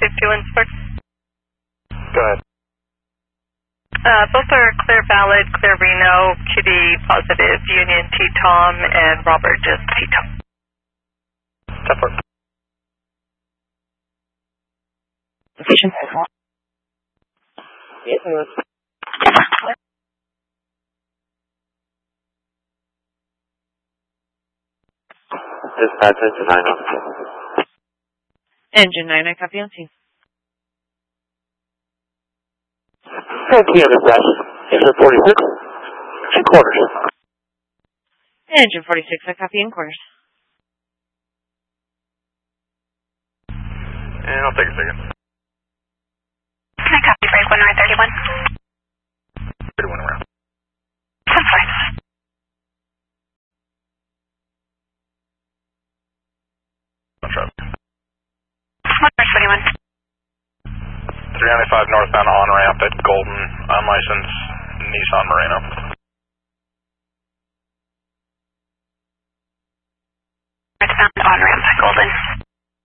51 Spark. Go ahead. Both are clear valid, clear Reno, Kitty positive, Union T-Tom, and Robert just T-Tom. Tough work. Station. Dispatch engine 9 on. Engine 9, I copy on scene. 10 p.m. dispatch. Engine 46. In quarters. Engine 46, I copy in quarters. And I'll take a second. Can I copy break 1931? 31 around. That's fine. No traffic. 121. 395 northbound on ramp at Golden, unlicensed Nissan Murano. Northbound on ramp at Golden.